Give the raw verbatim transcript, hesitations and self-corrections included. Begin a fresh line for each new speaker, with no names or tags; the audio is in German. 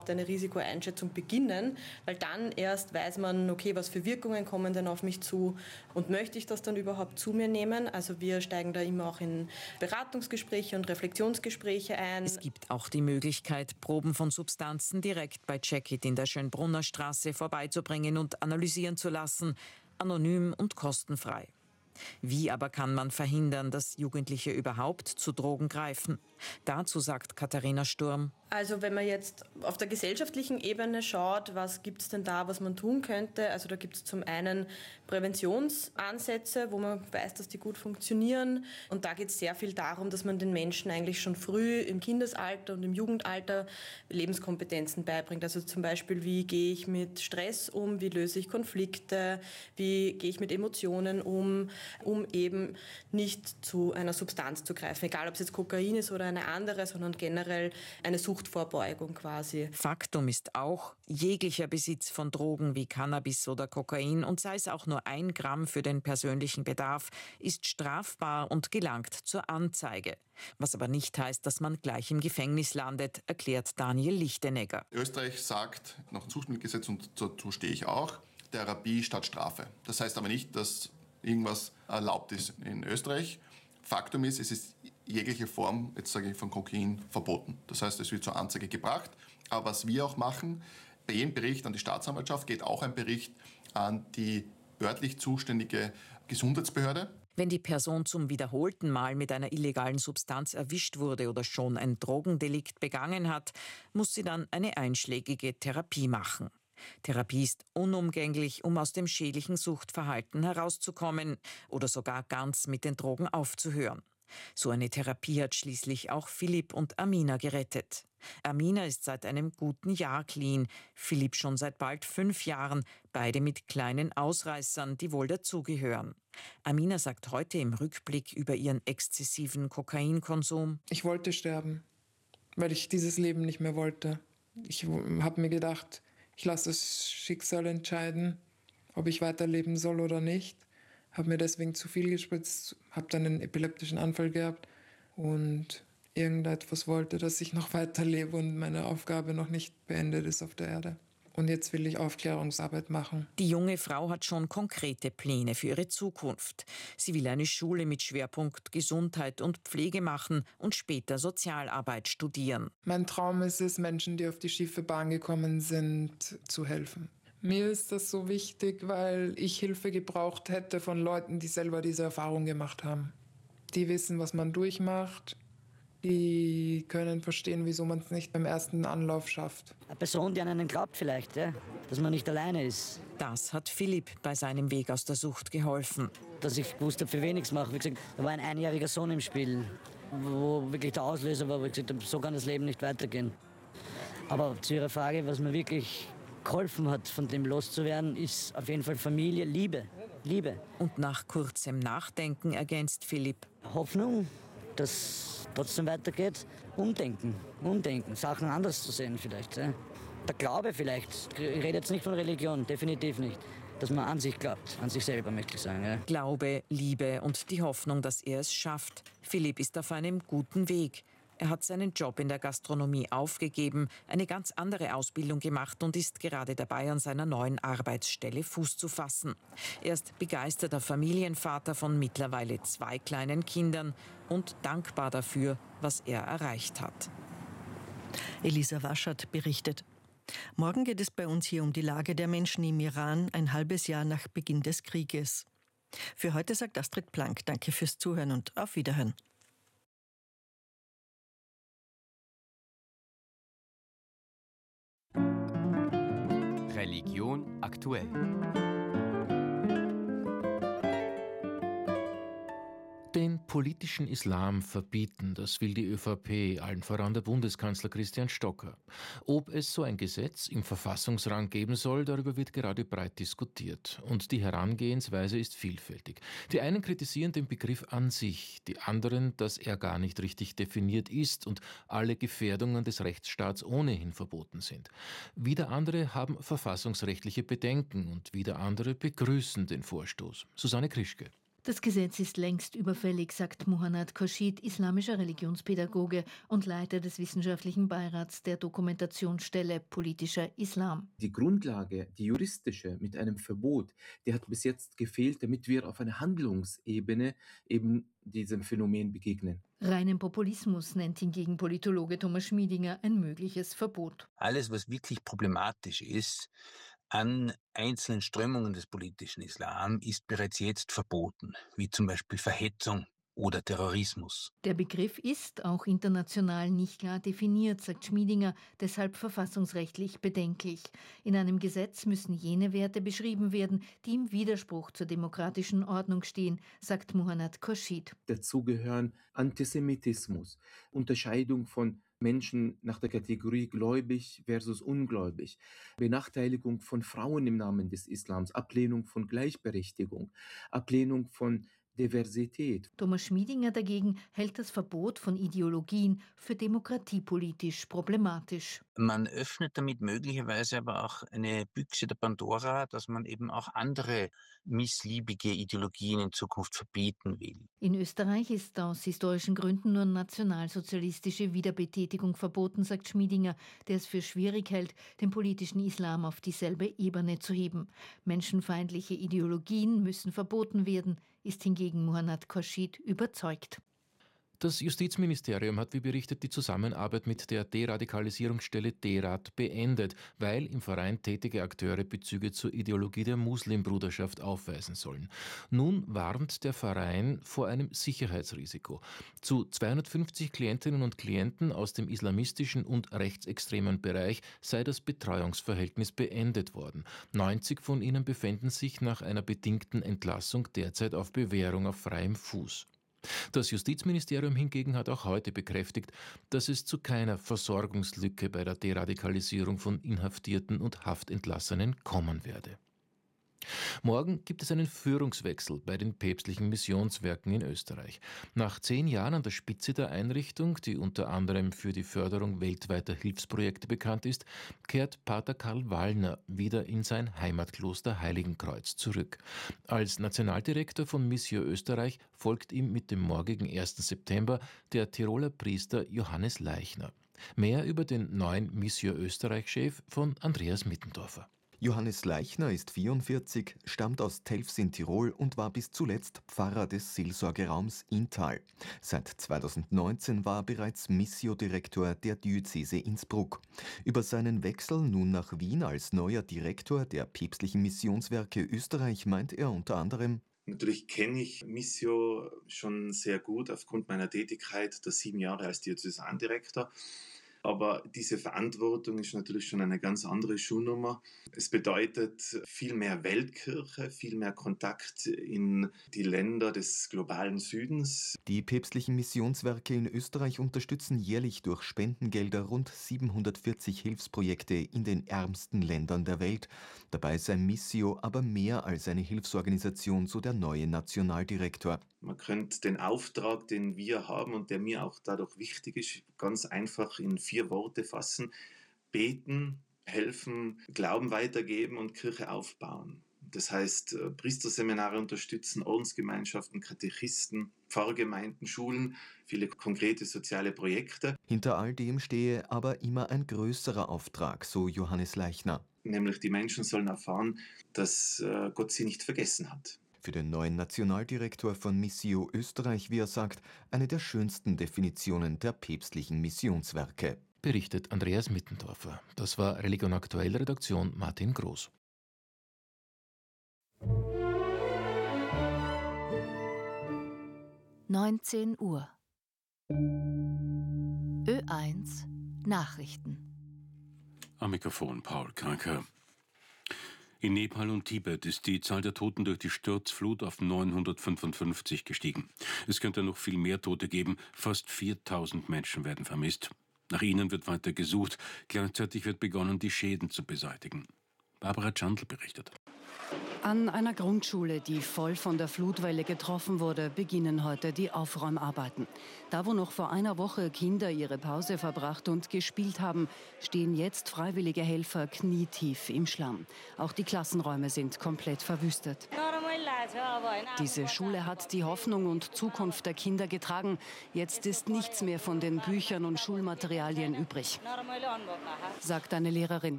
eine Risikoeinschätzung beginnen, weil dann erst weiß man, okay, was für Wirkungen kommen denn auf mich zu und möchte ich das dann überhaupt zu mir nehmen? Also wir steigen da immer auch in Beratungsgespräche und Reflexionsgespräche ein.
Es gibt auch die Möglichkeit, Proben von Substanzen direkt bei Check-It in der Schönbrunner Straße vorbeizubringen und analysieren zu lassen, anonym und kostenfrei. Wie aber kann man verhindern, dass Jugendliche überhaupt zu Drogen greifen? Dazu sagt Katharina Sturm:
Also wenn man jetzt auf der gesellschaftlichen Ebene schaut, was gibt es denn da, was man tun könnte? Also da gibt es zum einen Präventionsansätze, wo man weiß, dass die gut funktionieren. Und da geht es sehr viel darum, dass man den Menschen eigentlich schon früh im Kindesalter und im Jugendalter Lebenskompetenzen beibringt. Also zum Beispiel, wie gehe ich mit Stress um, wie löse ich Konflikte, wie gehe ich mit Emotionen um, um eben nicht zu einer Substanz zu greifen. Egal, ob es jetzt Kokain ist oder eine andere, sondern generell eine Suchtvorbeugung quasi.
Faktum ist auch, jeglicher Besitz von Drogen wie Cannabis oder Kokain, und sei es auch nur ein Gramm für den persönlichen Bedarf, ist strafbar und gelangt zur Anzeige. Was aber nicht heißt, dass man gleich im Gefängnis landet, erklärt Daniel Lichtenegger.
Österreich sagt nach dem Suchtmittelgesetz, und dazu stehe ich auch, Therapie statt Strafe. Das heißt aber nicht, dass irgendwas erlaubt ist in Österreich. Faktum ist, es ist jegliche Form, jetzt sage ich, von Kokain verboten. Das heißt, es wird zur Anzeige gebracht. Aber was wir auch machen, bei jedem Bericht an die Staatsanwaltschaft geht auch ein Bericht an die örtlich zuständige Gesundheitsbehörde.
Wenn die Person zum wiederholten Mal mit einer illegalen Substanz erwischt wurde oder schon ein Drogendelikt begangen hat, muss sie dann eine einschlägige Therapie machen. Therapie ist unumgänglich, um aus dem schädlichen Suchtverhalten herauszukommen oder sogar ganz mit den Drogen aufzuhören. So eine Therapie hat schließlich auch Philipp und Amina gerettet. Amina ist seit einem guten Jahr clean, Philipp schon seit bald fünf Jahren, beide mit kleinen Ausreißern, die wohl dazugehören. Amina sagt heute im Rückblick über ihren exzessiven Kokainkonsum:
Ich wollte sterben, weil ich dieses Leben nicht mehr wollte. Ich habe mir gedacht, ich lasse das Schicksal entscheiden, ob ich weiterleben soll oder nicht. Habe mir deswegen zu viel gespritzt, habe dann einen epileptischen Anfall gehabt und irgendetwas wollte, dass ich noch weiterlebe und meine Aufgabe noch nicht beendet ist auf der Erde. Und jetzt will ich Aufklärungsarbeit machen.
Die junge Frau hat schon konkrete Pläne für ihre Zukunft. Sie will eine Schule mit Schwerpunkt Gesundheit und Pflege machen und später Sozialarbeit studieren.
Mein Traum ist es, Menschen, die auf die schiefe Bahn gekommen sind, zu helfen. Mir ist das so wichtig, weil ich Hilfe gebraucht hätte von Leuten, die selber diese Erfahrung gemacht haben. Die wissen, was man durchmacht. Die können verstehen, wieso man es nicht beim ersten Anlauf schafft.
Eine Person, die an einen glaubt vielleicht, ja? Dass man nicht alleine ist.
Das hat Philipp bei seinem Weg aus der Sucht geholfen.
Dass ich gewusst habe, für wen ich es mache. Wie gesagt, da war ein einjähriger Sohn im Spiel, wo wirklich der Auslöser war, wo ich gesagt habe, so kann das Leben nicht weitergehen. Aber zu Ihrer Frage, was mir wirklich geholfen hat, von dem loszuwerden, ist auf jeden Fall Familie, Liebe. Liebe.
Und nach kurzem Nachdenken ergänzt Philipp:
Hoffnung, dass trotzdem weitergeht. Umdenken, umdenken, Sachen anders zu sehen vielleicht. Ja. Der Glaube vielleicht, ich rede jetzt nicht von Religion, definitiv nicht. Dass man an sich glaubt, an sich selber, möchte ich sagen. Ja.
Glaube, Liebe und die Hoffnung, dass er es schafft. Philipp ist auf einem guten Weg. Er hat seinen Job in der Gastronomie aufgegeben, eine ganz andere Ausbildung gemacht und ist gerade dabei, an seiner neuen Arbeitsstelle Fuß zu fassen. Er ist begeisterter Familienvater von mittlerweile zwei kleinen Kindern und dankbar dafür, was er erreicht hat.
Elisa Waschert berichtet. Morgen geht es bei uns hier um die Lage der Menschen im Iran, ein halbes Jahr nach Beginn des Krieges. Für heute sagt Astrid Plank, danke fürs Zuhören und auf Wiederhören.
Religion aktuell. Den politischen Islam verbieten, das will die ÖVP, allen voran der Bundeskanzler Christian Stocker. Ob es so ein Gesetz im Verfassungsrang geben soll, darüber wird gerade breit diskutiert. Und die Herangehensweise ist vielfältig. Die einen kritisieren den Begriff an sich, die anderen, dass er gar nicht richtig definiert ist und alle Gefährdungen des Rechtsstaats ohnehin verboten sind. Wieder andere haben verfassungsrechtliche Bedenken und wieder andere begrüßen den Vorstoß. Susanne Krischke.
Das Gesetz ist längst überfällig, sagt Muhannad Khorshid, islamischer Religionspädagoge und Leiter des wissenschaftlichen Beirats der Dokumentationsstelle Politischer Islam.
Die Grundlage, die juristische mit einem Verbot, die hat bis jetzt gefehlt, damit wir auf einer Handlungsebene eben diesem Phänomen begegnen.
Reinen Populismus nennt hingegen Politologe Thomas Schmiedinger ein mögliches Verbot.
Alles, was wirklich problematisch ist an einzelnen Strömungen des politischen Islam, ist bereits jetzt verboten, wie zum Beispiel Verhetzung oder Terrorismus.
Der Begriff ist auch international nicht klar definiert, sagt Schmiedinger, deshalb verfassungsrechtlich bedenklich. In einem Gesetz müssen jene Werte beschrieben werden, die im Widerspruch zur demokratischen Ordnung stehen, sagt Muhannad Khorshid.
Dazu gehören Antisemitismus, Unterscheidung von Menschen nach der Kategorie gläubig versus ungläubig, Benachteiligung von Frauen im Namen des Islams, Ablehnung von Gleichberechtigung, Ablehnung von Diversität.
Thomas Schmiedinger dagegen hält das Verbot von Ideologien für demokratiepolitisch problematisch.
Man öffnet damit möglicherweise aber auch eine Büchse der Pandora, dass man eben auch andere missliebige Ideologien in Zukunft verbieten will.
In Österreich ist aus historischen Gründen nur nationalsozialistische Wiederbetätigung verboten, sagt Schmiedinger, der es für schwierig hält, den politischen Islam auf dieselbe Ebene zu heben. Menschenfeindliche Ideologien müssen verboten werden, ist hingegen Muhannad Khorshid überzeugt.
Das Justizministerium hat, wie berichtet, die Zusammenarbeit mit der Deradikalisierungsstelle DERAD beendet, weil im Verein tätige Akteure Bezüge zur Ideologie der Muslimbruderschaft aufweisen sollen. Nun warnt der Verein vor einem Sicherheitsrisiko. Zu zweihundertfünfzig Klientinnen und Klienten aus dem islamistischen und rechtsextremen Bereich sei das Betreuungsverhältnis beendet worden. neunzig von ihnen befänden sich nach einer bedingten Entlassung derzeit auf Bewährung auf freiem Fuß. Das Justizministerium hingegen hat auch heute bekräftigt, dass es zu keiner Versorgungslücke bei der Deradikalisierung von Inhaftierten und Haftentlassenen kommen werde. Morgen gibt es einen Führungswechsel bei den päpstlichen Missionswerken in Österreich. Nach zehn Jahren an der Spitze der Einrichtung, die unter anderem für die Förderung weltweiter Hilfsprojekte bekannt ist, kehrt Pater Karl Wallner wieder in sein Heimatkloster Heiligenkreuz zurück. Als Nationaldirektor von Missio Österreich folgt ihm mit dem morgigen ersten September der Tiroler Priester Johannes Leichner. Mehr über den neuen Missio Österreich-Chef von Andreas Mittendorfer.
Johannes Leichner ist vierundvierzig, stammt aus Telfs in Tirol und war bis zuletzt Pfarrer des Seelsorgeraums Inntal. Seit zweitausendneunzehn war er bereits Missio-Direktor der Diözese Innsbruck. Über seinen Wechsel nun nach Wien als neuer Direktor der päpstlichen Missionswerke Österreich meint er unter anderem:
Natürlich kenne ich Missio schon sehr gut aufgrund meiner Tätigkeit der sieben Jahre als Diözesandirektor. Aber diese Verantwortung ist natürlich schon eine ganz andere Schuhnummer. Es bedeutet viel mehr Weltkirche, viel mehr Kontakt in die Länder des globalen Südens.
Die päpstlichen Missionswerke in Österreich unterstützen jährlich durch Spendengelder rund siebenhundertvierzig Hilfsprojekte in den ärmsten Ländern der Welt. Dabei sei Missio aber mehr als eine Hilfsorganisation, so der neue Nationaldirektor.
Man könnte den Auftrag, den wir haben und der mir auch dadurch wichtig ist, ganz einfach in vier Worte fassen: Beten, helfen, Glauben weitergeben und Kirche aufbauen. Das heißt, Priesterseminare unterstützen, Ordensgemeinschaften, Katechisten, Pfarrgemeinden, Schulen, viele konkrete soziale Projekte.
Hinter all dem stehe aber immer ein größerer Auftrag, so Johannes Leichner.
Nämlich die Menschen sollen erfahren, dass Gott sie nicht vergessen hat.
Für den neuen Nationaldirektor von Missio Österreich, wie er sagt, eine der schönsten Definitionen der päpstlichen Missionswerke.
Berichtet Andreas Mittendorfer. Das war Religion Aktuell, Redaktion Martin Groß.
neunzehn Uhr. Ö eins Nachrichten.
Am Mikrofon Paul Kranker. In Nepal und Tibet ist die Zahl der Toten durch die Sturzflut auf neunhundertfünfundfünfzig gestiegen. Es könnte noch viel mehr Tote geben. Fast viertausend Menschen werden vermisst. Nach ihnen wird weiter gesucht. Gleichzeitig wird begonnen, die Schäden zu beseitigen. Barbara Chandl berichtet.
An einer Grundschule, die voll von der Flutwelle getroffen wurde, beginnen heute die Aufräumarbeiten. Da, wo noch vor einer Woche Kinder ihre Pause verbracht und gespielt haben, stehen jetzt freiwillige Helfer knietief im Schlamm. Auch die Klassenräume sind komplett verwüstet. Diese Schule hat die Hoffnung und Zukunft der Kinder getragen. Jetzt ist nichts mehr von den Büchern und Schulmaterialien übrig, sagt eine Lehrerin.